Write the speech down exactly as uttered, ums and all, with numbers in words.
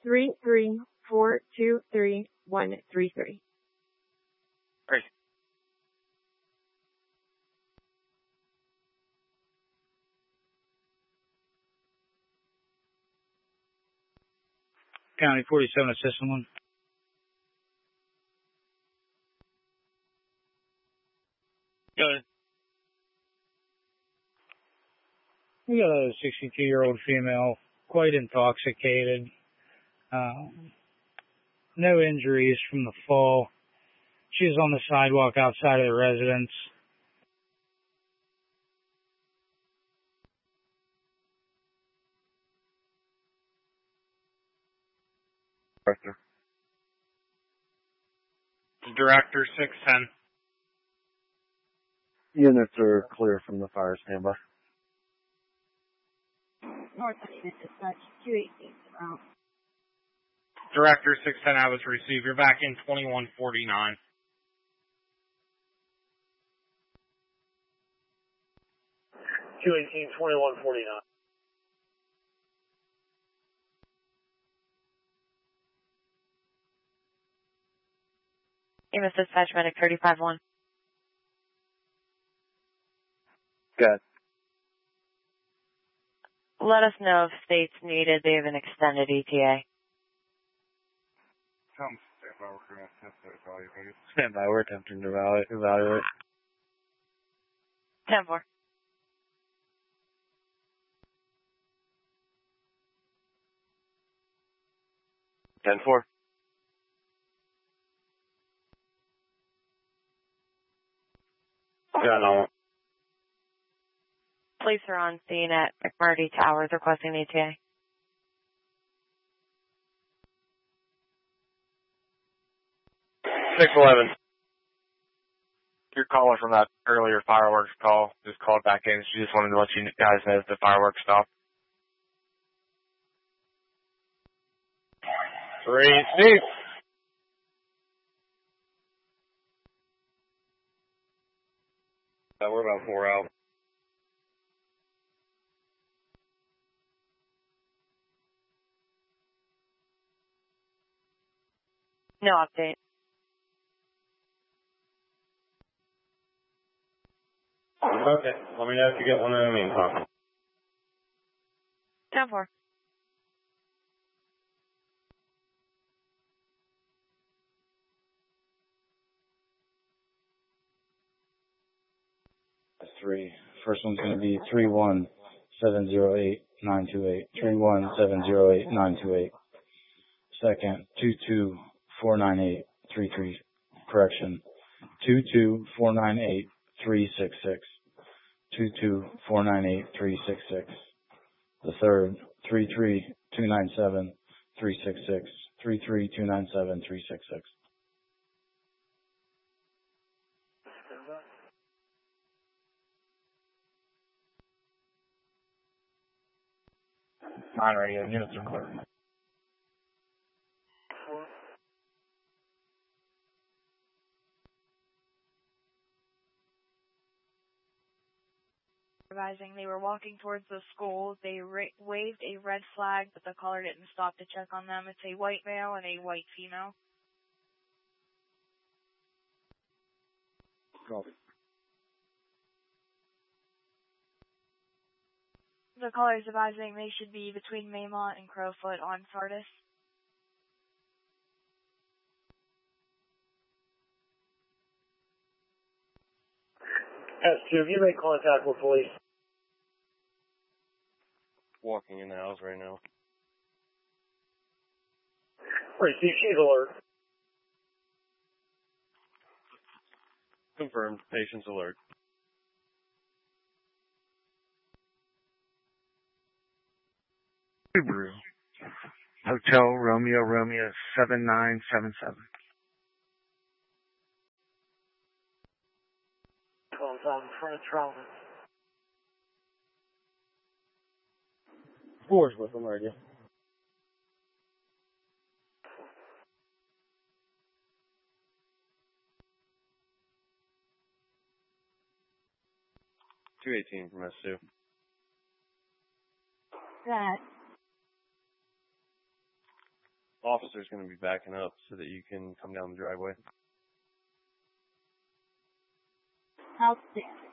three three four two three one three three. Great. County forty-seven, assistant one. Go ahead. We got a sixty-two-year-old female, quite intoxicated. Uh, no injuries from the fall. She was on the sidewalk outside of the residence. Director. Director six ten. Units are clear from the fire standby. North Dispatch two eighteen. Oh. Director six ten, I was received. You're back in twenty-one forty-nine. two eighteen, twenty-one forty-nine. Amos Dispatch Medic thirty-five one. Good. Let us know if state's needed. They have an extended E T A. Stand by, we're attempting to evaluate. evaluate. ten four. ten four. Yeah, no. Police are on scene at McMurdy Towers requesting E T A. six eleven. Your caller from that earlier fireworks call just called back in. She just wanted to let you guys know that the fireworks stopped. Three, Steve. Uh, we're about four out. No update. Okay. Let me know if you get one in the meantime. ten four. That's three. First one's going to be three one seven zero eight nine two eight. three one seven zero eight nine two eight. Second, two two four nine eight three three. Correction. two two four nine eight three six six. two two four nine eight three six six. The third, three three two nine seven three six six. three three two nine seven three six six. Nine radio units are clear. Advising they were walking towards the school. They ra- waved a red flag, but the caller didn't stop to check on them. It's a white male and a white female. Copy. The caller is advising they should be between Maymont and Crowfoot on Sardis. S two, have you made contact with police? Walking in the house right now. Receive, she's alert. Confirmed. Patient's alert. Subaru. Hotel Romeo Romeo seven nine seven seven. Calls out in front of Troutman. Fours with them, radio. two eighteen from S two. That. officer's going to be backing up so that you can come down the driveway. Outstanding.